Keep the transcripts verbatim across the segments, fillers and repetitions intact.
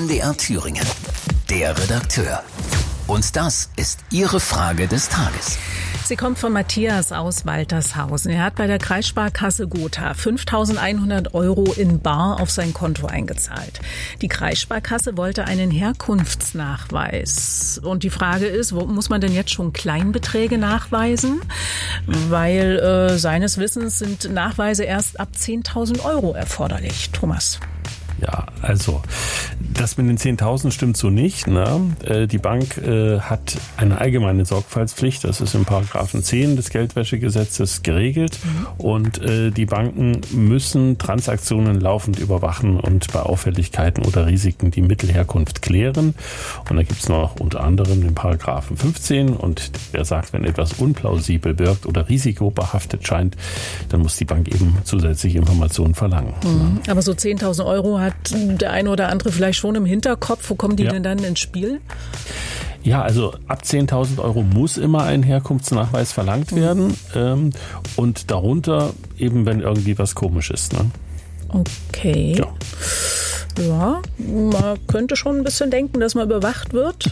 M D R Thüringen. Der Redakteur. Und das ist Ihre Frage des Tages. Sie kommt von Matthias aus Waltershausen. Er hat bei der Kreissparkasse Gotha fünftausendeinhundert Euro in bar auf sein Konto eingezahlt. Die Kreissparkasse wollte einen Herkunftsnachweis. Und die Frage ist, wo muss man denn jetzt schon Kleinbeträge nachweisen? Weil äh, seines Wissens sind Nachweise erst ab zehntausend Euro erforderlich. Thomas. Ja, also das mit den zehntausend stimmt so nicht. Ne? Die Bank äh, hat eine allgemeine Sorgfaltspflicht. Das ist im Paragraphen zehn des Geldwäschegesetzes geregelt. Mhm. Und äh, die Banken müssen Transaktionen laufend überwachen und bei Auffälligkeiten oder Risiken die Mittelherkunft klären. Und da gibt es noch unter anderem den Paragraphen fünfzehn. Und der sagt, wenn etwas unplausibel wirkt oder risikobehaftet scheint, dann muss die Bank eben zusätzliche Informationen verlangen. Mhm. Ne? Aber so zehntausend Euro hat der eine oder andere vielleicht schon im Hinterkopf. Wo kommen die ja. denn dann ins Spiel? Ja, also ab zehntausend Euro muss immer ein Herkunftsnachweis verlangt werden. Mhm. Ähm, und darunter eben, wenn irgendwie was komisch ist. Ne? Okay. Ja. Ja, man könnte schon ein bisschen denken, dass man überwacht wird.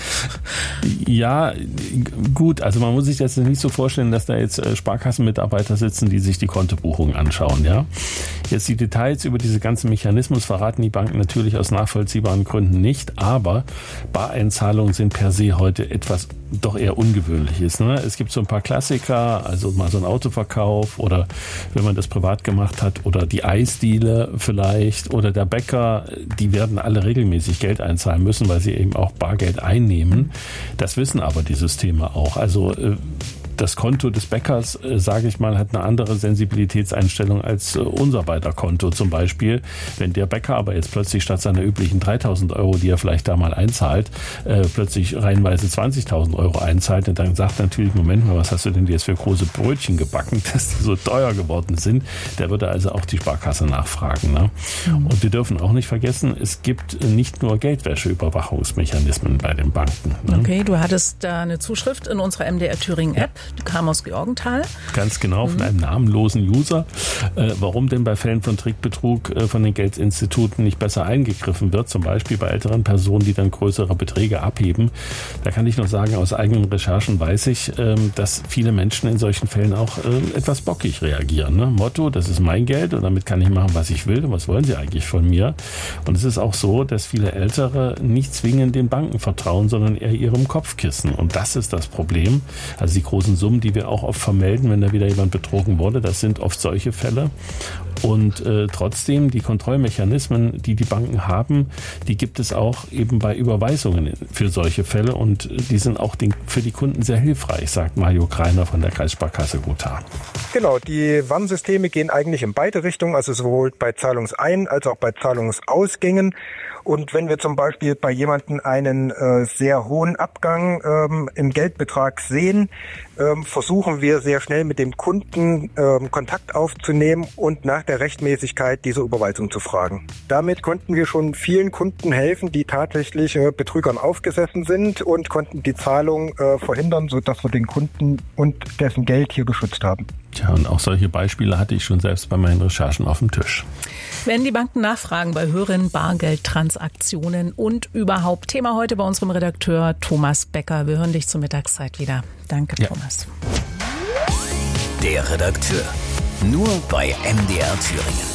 Ja, gut. Also man muss sich das nicht so vorstellen, dass da jetzt Sparkassenmitarbeiter sitzen, die sich die Kontobuchung anschauen. Ja, jetzt die Details über diese ganzen Mechanismus verraten die Banken natürlich aus nachvollziehbaren Gründen nicht. Aber Bareinzahlungen sind per se heute etwas doch eher Ungewöhnliches. Ne? Es gibt so ein paar Klassiker, also mal so ein Autoverkauf oder wenn man das privat gemacht hat oder die Eisdiele vielleicht oder der Bäcker, die werden alle regelmäßig Geld einzahlen müssen, weil sie eben auch Bargeld einnehmen. Das wissen aber die Systeme auch. Also das Konto des Bäckers, äh, sage ich mal, hat eine andere Sensibilitätseinstellung als äh, unser beider Konto zum Beispiel. Wenn der Bäcker aber jetzt plötzlich statt seiner üblichen dreitausend Euro, die er vielleicht da mal einzahlt, äh, plötzlich reihenweise zwanzigtausend Euro einzahlt, und dann sagt natürlich, Moment mal, was hast du denn jetzt für große Brötchen gebacken, dass die so teuer geworden sind? Der würde also auch die Sparkasse nachfragen. Ne? Mhm. Und wir dürfen auch nicht vergessen, es gibt nicht nur Geldwäscheüberwachungsmechanismen bei den Banken. Ne? Okay, du hattest da eine Zuschrift in unserer M D R Thüringen App. Die kam aus Georgenthal. Ganz genau, von einem namenlosen User. Äh, warum denn bei Fällen von Trickbetrug äh, von den Geldinstituten nicht besser eingegriffen wird, zum Beispiel bei älteren Personen, die dann größere Beträge abheben. Da kann ich nur sagen, aus eigenen Recherchen weiß ich, äh, dass viele Menschen in solchen Fällen auch äh, etwas bockig reagieren. Ne? Motto, das ist mein Geld und damit kann ich machen, was ich will. Und was wollen sie eigentlich von mir? Und es ist auch so, dass viele Ältere nicht zwingend den Banken vertrauen, sondern eher ihrem Kopfkissen. Und das ist das Problem. Also die großen Summen, die wir auch oft vermelden, wenn da wieder jemand betrogen wurde, das sind oft solche Fälle. Und äh, trotzdem, die Kontrollmechanismen, die die Banken haben, die gibt es auch eben bei Überweisungen für solche Fälle. Und die sind auch den, für die Kunden sehr hilfreich, sagt Mario Kreiner von der Kreissparkasse Gotha. Genau, die Warnsysteme gehen eigentlich in beide Richtungen, also sowohl bei Zahlungsein- als auch bei Zahlungsausgängen. Und wenn wir zum Beispiel bei jemandem einen äh, sehr hohen Abgang ähm, im Geldbetrag sehen, ähm, versuchen wir sehr schnell mit dem Kunden ähm, Kontakt aufzunehmen und nach der Rechtmäßigkeit dieser Überweisung zu fragen. Damit konnten wir schon vielen Kunden helfen, die tatsächlich äh, Betrügern aufgesessen sind, und konnten die Zahlung äh, verhindern, sodass wir den Kunden und dessen Geld hier geschützt haben. Tja, und auch solche Beispiele hatte ich schon selbst bei meinen Recherchen auf dem Tisch. Wenn die Banken nachfragen bei höheren Bargeldtransaktionen und überhaupt. Thema heute bei unserem Redakteur Thomas Becker. Wir hören dich zur Mittagszeit wieder. Danke, ja. Thomas. Der Redakteur. Nur bei M D R Thüringen.